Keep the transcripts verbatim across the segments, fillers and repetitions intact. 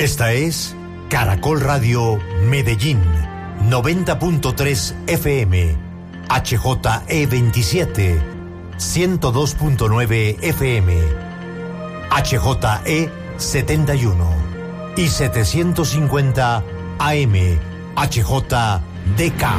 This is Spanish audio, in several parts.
Esta es Caracol Radio Medellín, noventa punto tres F M, H J E veintisiete, ciento dos punto nueve F M, H J E setenta y uno y setecientos cincuenta A M, H J D K.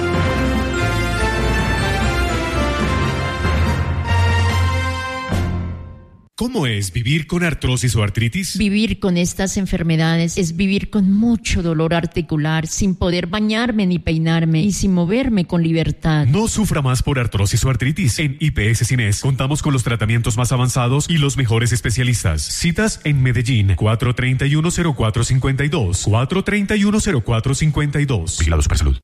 ¿Cómo es vivir con artrosis o artritis? Vivir con estas enfermedades es vivir con mucho dolor articular, sin poder bañarme ni peinarme y sin moverme con libertad. No sufra más por artrosis o artritis. En I P S Cines contamos con los tratamientos más avanzados y los mejores especialistas. Citas en Medellín, cuatro treinta y uno cero cuatro cincuenta y dos, cuatro treinta y uno cero cuatro cincuenta y dos. Vigilado Supersalud.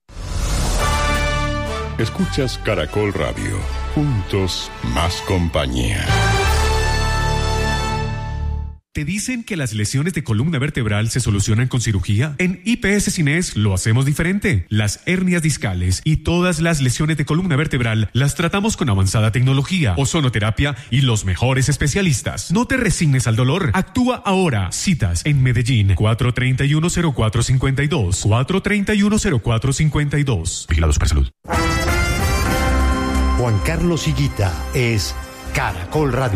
Escuchas Caracol Radio. Juntos, más compañía. ¿Te dicen que las lesiones de columna vertebral se solucionan con cirugía? En I P S Cines lo hacemos diferente. Las hernias discales y todas las lesiones de columna vertebral las tratamos con avanzada tecnología, ozonoterapia y los mejores especialistas. No te resignes al dolor. Actúa ahora. Citas en Medellín, cuatro treinta y uno cero cuatro cincuenta y dos, cuatro treinta y uno cero cuatro cincuenta y dos. Vigilado Supersalud. Juan Carlos Higuita es Caracol Radio.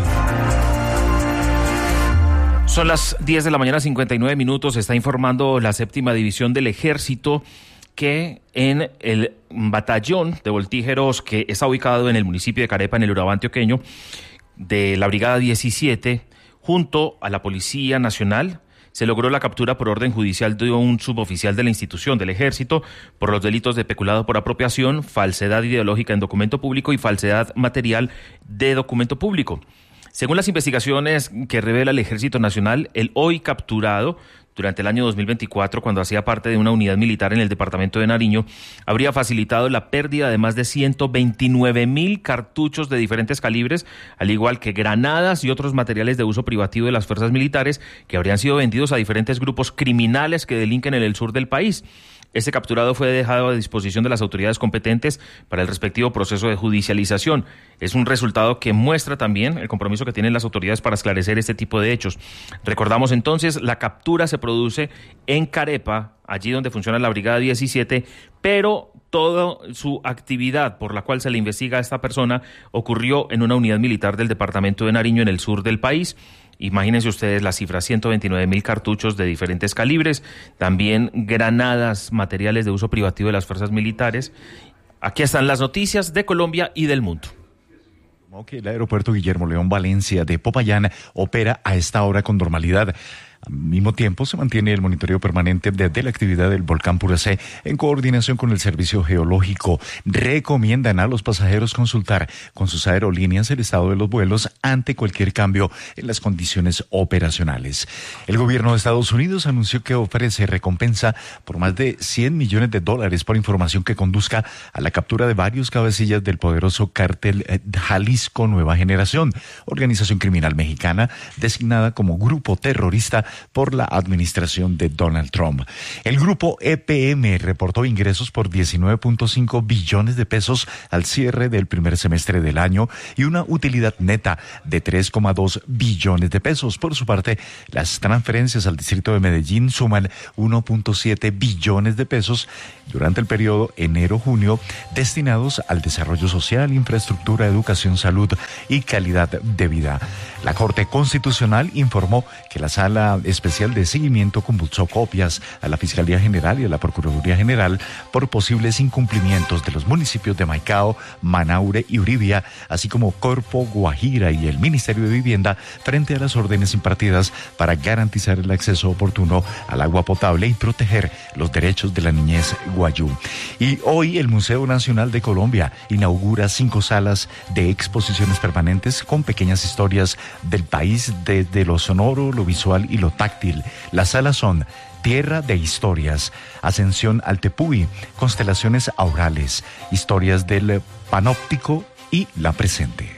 Son las diez de la mañana, cincuenta y nueve minutos. Está informando la séptima división del Ejército que en el batallón de voltígeros que está ubicado en el municipio de Carepa, en el Urabá antioqueño, de la Brigada diecisiete, junto a la Policía Nacional, se logró la captura por orden judicial de un suboficial de la institución del Ejército por los delitos de peculado por apropiación, falsedad ideológica en documento público y falsedad material de documento público. Según las investigaciones que revela el Ejército Nacional, el hoy capturado durante el año dos mil veinticuatro, cuando hacía parte de una unidad militar en el departamento de Nariño, habría facilitado la pérdida de más de ciento veintinueve mil cartuchos de diferentes calibres, al igual que granadas y otros materiales de uso privativo de las fuerzas militares que habrían sido vendidos a diferentes grupos criminales que delinquen en el sur del país. Este capturado fue dejado a disposición de las autoridades competentes para el respectivo proceso de judicialización. Es un resultado que muestra también el compromiso que tienen las autoridades para esclarecer este tipo de hechos. Recordamos entonces, la captura se produce en Carepa, allí donde funciona la Brigada diecisiete, pero toda su actividad por la cual se le investiga a esta persona ocurrió en una unidad militar del departamento de Nariño, en el sur del país. Imagínense ustedes la cifra, ciento veintinueve mil cartuchos de diferentes calibres, también granadas, materiales de uso privativo de las fuerzas militares. Aquí están las noticias de Colombia y del mundo. Okay, el aeropuerto Guillermo León Valencia de Popayán opera a esta hora con normalidad. Al mismo tiempo, se mantiene el monitoreo permanente de, de la actividad del volcán Puracé en coordinación con el Servicio Geológico. Recomiendan a los pasajeros consultar con sus aerolíneas el estado de los vuelos ante cualquier cambio en las condiciones operacionales. El gobierno de Estados Unidos anunció que ofrece recompensa por más de cien millones de dólares por información que conduzca a la captura de varios cabecillas del poderoso cártel Jalisco Nueva Generación, organización criminal mexicana designada como grupo terrorista por la administración de Donald Trump. El grupo E P M reportó ingresos por diecinueve punto cinco billones de pesos al cierre del primer semestre del año y una utilidad neta de tres coma dos billones de pesos. Por su parte, las transferencias al distrito de Medellín suman uno punto siete billones de pesos durante el periodo enero-junio destinados al desarrollo social, infraestructura, educación, salud y calidad de vida. La Corte Constitucional informó que la Sala Especial de Seguimiento compulsó copias a la Fiscalía General y a la Procuraduría General por posibles incumplimientos de los municipios de Maicao, Manaure y Uribia, así como Corpo, Guajira y el Ministerio de Vivienda frente a las órdenes impartidas para garantizar el acceso oportuno al agua potable y proteger los derechos de la niñez guayú. Y hoy el Museo Nacional de Colombia inaugura cinco salas de exposiciones permanentes con pequeñas historias del país desde lo sonoro, lo visual y lo táctil. Las salas son Tierra de Historias, Ascensión al Tepuy, Constelaciones Aurales, Historias del Panóptico y La Presente.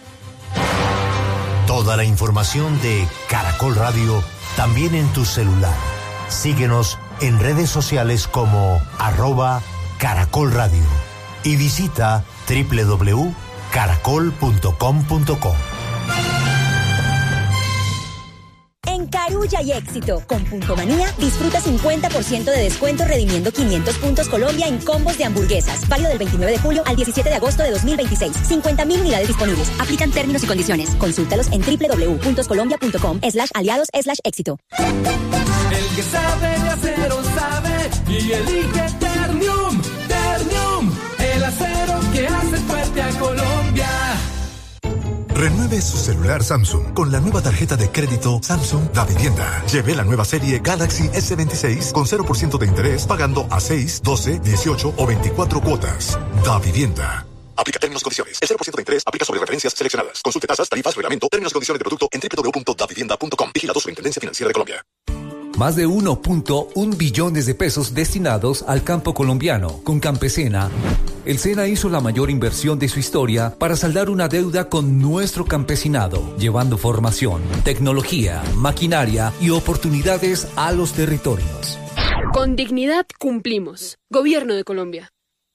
Toda la información de Caracol Radio también en tu celular. Síguenos en redes sociales como arroba Caracol Radio y visita doble u doble u doble u punto caracol punto com punto co. Carulla y éxito. Con Punto Manía, disfruta cincuenta por ciento de descuento redimiendo quinientos puntos Colombia en combos de hamburguesas. Válido del veintinueve de julio al diecisiete de agosto de dos mil veintiséis. cincuenta mil unidades disponibles. Aplican términos y condiciones. Consúltalos en doble u doble u doble u punto colombia punto com slash aliados slash éxito. El que sabe de acero sabe y elige Ternium. Ternium, el acero que hace fuerte a Colombia. Renueve su celular Samsung con la nueva tarjeta de crédito Samsung Da Vivienda. Lleve la nueva serie Galaxy ese veintiséis con cero por ciento de interés pagando a seis, doce, dieciocho o veinticuatro cuotas. Da Vivienda. Aplica términos y condiciones. El cero por ciento de interés aplica sobre referencias seleccionadas. Consulte tasas, tarifas, reglamento, términos y condiciones de producto en doble u doble u doble u punto da vivienda punto com. Vigilado Superintendencia Financiera de Colombia. Más de uno punto uno billones de pesos destinados al campo colombiano. Con Campesina, el SENA hizo la mayor inversión de su historia para saldar una deuda con nuestro campesinado, llevando formación, tecnología, maquinaria y oportunidades a los territorios. Con dignidad cumplimos. Gobierno de Colombia.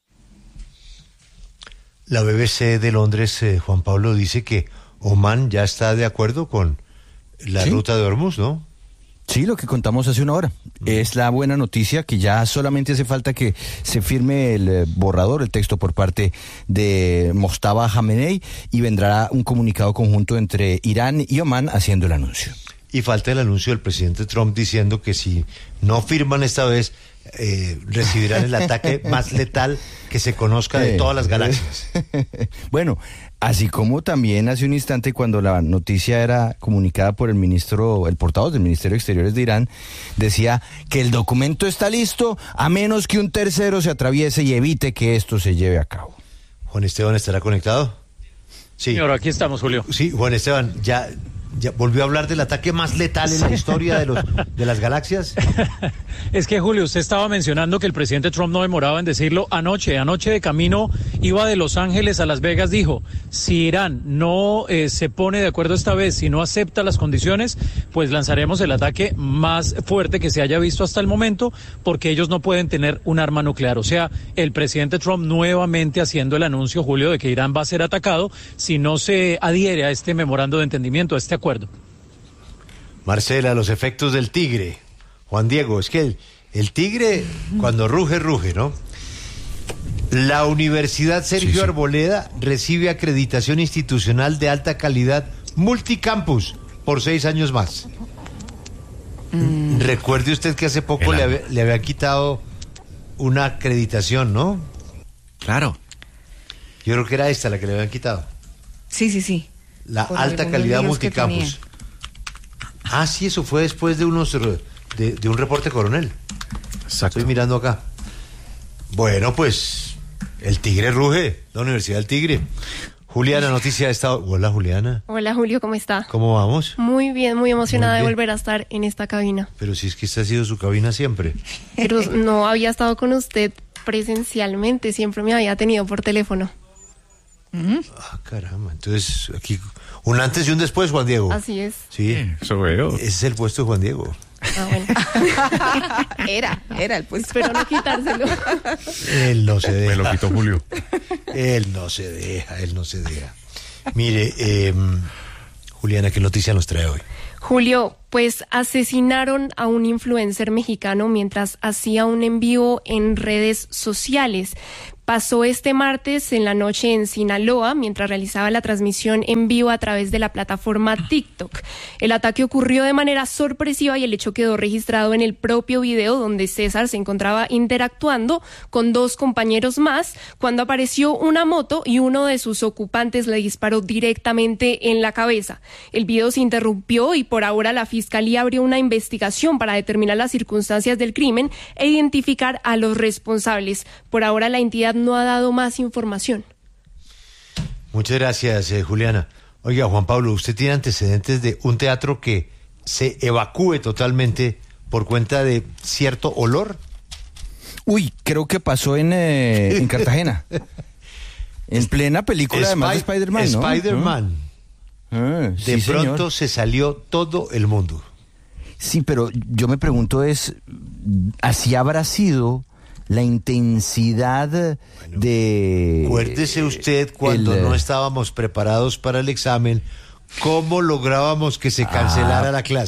La B B C de Londres, eh, Juan Pablo, dice que Oman ya está de acuerdo con la ¿Sí? ruta de Hormuz, ¿no? Sí, lo que contamos hace una hora. Es la buena noticia que ya solamente hace falta que se firme el borrador, el texto por parte de Mojtaba Khamenei y vendrá un comunicado conjunto entre Irán y Omán haciendo el anuncio. Y falta el anuncio del presidente Trump diciendo que si no firman esta vez, eh, recibirán el ataque más letal que se conozca de todas las galaxias. Bueno, así como también hace un instante cuando la noticia era comunicada por el ministro, el portavoz del Ministerio de Exteriores de Irán, decía que el documento está listo a menos que un tercero se atraviese y evite que esto se lleve a cabo. Juan Esteban, ¿estará conectado? Sí. Señor, aquí estamos, Julio. Sí, Juan Esteban, ya... ¿Ya volvió a hablar del ataque más letal en la historia de los de las galaxias? Es que, Julio, usted estaba mencionando que el presidente Trump no demoraba en decirlo anoche. Anoche de camino iba de Los Ángeles a Las Vegas, dijo, si Irán no eh, se pone de acuerdo esta vez, si no acepta las condiciones, pues lanzaremos el ataque más fuerte que se haya visto hasta el momento, porque ellos no pueden tener un arma nuclear. O sea, el presidente Trump nuevamente haciendo el anuncio, Julio, de que Irán va a ser atacado si no se adhiere a este memorando de entendimiento, a este acuerdo. Marcela, los efectos del tigre. Juan Diego, es que el, el tigre cuando ruge, ruge, ¿no? La Universidad Sergio sí, sí. Arboleda recibe acreditación institucional de alta calidad multicampus por seis años más. Mm. Recuerde usted que hace poco le, había, le habían quitado una acreditación, ¿no? Claro. Yo creo que era esta la que le habían quitado. Sí, sí, sí. La por alta calidad multicampus. Ah, sí, eso fue después de unos de, de un reporte coronel. Exacto. Estoy mirando acá. Bueno, pues el tigre ruge, la Universidad del Tigre. Juliana, noticia de estado. Hola, Juliana. Hola, Julio, ¿cómo está? ¿Cómo vamos? Muy bien, muy emocionada muy bien. de volver a estar en esta cabina. Pero si es que esta ha sido su cabina siempre. Pero no había estado con usted presencialmente, siempre me había tenido por teléfono. Uh-huh. Ah, caramba, entonces aquí un antes y un después, Juan Diego. Así es. Sí, eso veo. Ese es el puesto de Juan Diego. Ah, bueno. Era, era el puesto. Espero no quitárselo. Él no se deja. Me lo quitó Julio. Él no se deja, él no se deja. Mire, eh, Juliana, ¿qué noticia nos trae hoy? Julio, pues asesinaron a un influencer mexicano mientras hacía un en vivo en redes sociales. Pasó este martes en la noche en Sinaloa, mientras realizaba la transmisión en vivo a través de la plataforma TikTok. El ataque ocurrió de manera sorpresiva y el hecho quedó registrado en el propio video donde César se encontraba interactuando con dos compañeros más cuando apareció una moto y uno de sus ocupantes le disparó directamente en la cabeza. El video se interrumpió y por ahora la Fiscalía abrió una investigación para determinar las circunstancias del crimen e identificar a los responsables. Por ahora la entidad no ha dado más información. Muchas gracias, eh, Juliana. Oiga, Juan Pablo, ¿usted tiene antecedentes de un teatro que se evacúe totalmente por cuenta de cierto olor? Uy, creo que pasó en, eh, en Cartagena. En plena película Spy- además de Spider-Man, ¿no? Spider-Man. Ah, de sí, pronto señor. Se salió todo el mundo. Sí, pero yo me pregunto es, ¿así habrá sido la intensidad bueno, de... Acuérdese usted cuando el, no estábamos preparados para el examen, ¿cómo lográbamos que se cancelara ah, la clase?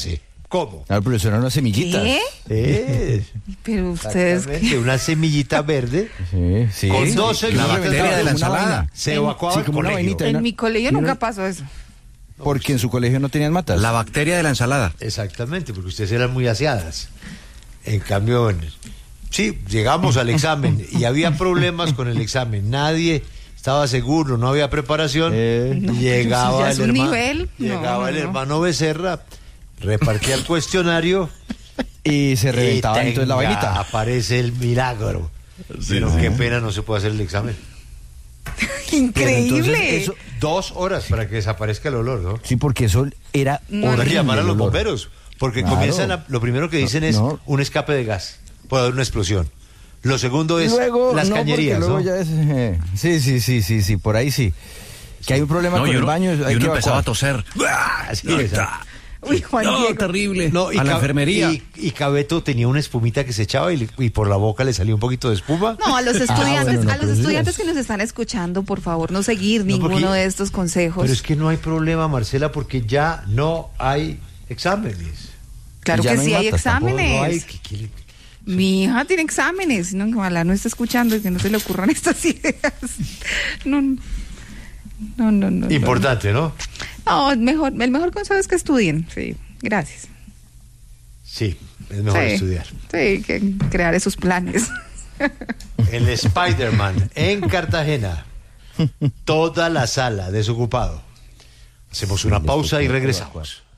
¿Cómo? Claro, pero eso eran unas semillitas. ¿Qué? Eh, Pero ustedes... exactamente, una semillita verde Sí, sí. con dos semillitas. La bacteria de la ensalada. Se En- evacuaba sí, el como una colegio. vainita. En mi colegio y una- nunca pasó eso. Porque en su colegio no tenían matas. La bacteria de la ensalada. Exactamente, porque ustedes eran muy aseadas. En cambio, en- sí, llegamos al examen y había problemas con el examen. Nadie estaba seguro, no había preparación. Eh. No, llegaba pero el, eso ya es un hermano, nivel. No, llegaba el no. hermano Becerra, repartía el cuestionario Y se reventaba y entonces la tenga, vainita. aparece el milagro. Pero qué pena, no se puede hacer el examen. Increíble. Entonces, eso, dos horas para que desaparezca el olor, ¿no? Sí, porque eso era No, Hay que horrible llamar a el los olor. bomberos, porque Claro. comienzan a, lo primero que dicen es No. un escape de gas, puede haber una explosión. Lo segundo es Luego, las no, porque cañerías, luego ¿no? ya es, eh, sí, sí, sí, sí, sí, por ahí sí. Que hay un problema No, con y el uno, baño. y hay uno que empezaba a evacuar. toser. Sí, No, exacto. Uy, Juan no, Diego. terrible. No, y a la Ca- enfermería. Y, y Cabeto tenía una espumita que se echaba y, le- y por la boca le salía un poquito de espuma. No, a los Ah, estudiantes, bueno, no, a los pero sí estudiantes es- que nos están escuchando, por favor, no seguir No, ninguno porque- de estos consejos. Pero es que no hay problema, Marcela, porque ya no hay exámenes. Claro ya que no hay sí hay matas tampoco, exámenes. No hay, que- que- Mi hija tiene exámenes, no, ojalá no esté escuchando y que no se le ocurran estas ideas. No, no, no, no. Importante, ¿no? No, el mejor, el mejor consejo es que estudien, sí, gracias. Sí, es mejor Sí, estudiar. Sí, que crear esos planes. El Spider-Man en Cartagena. Toda la sala desocupado. Hacemos una pausa y regresamos.